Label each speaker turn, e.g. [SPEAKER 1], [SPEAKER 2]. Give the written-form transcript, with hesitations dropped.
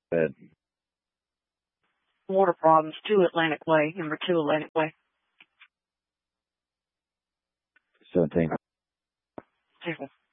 [SPEAKER 1] Bed.
[SPEAKER 2] Water problems, 2 Atlantic Way, number 2 Atlantic Way.
[SPEAKER 1] 17.
[SPEAKER 2] Beautiful.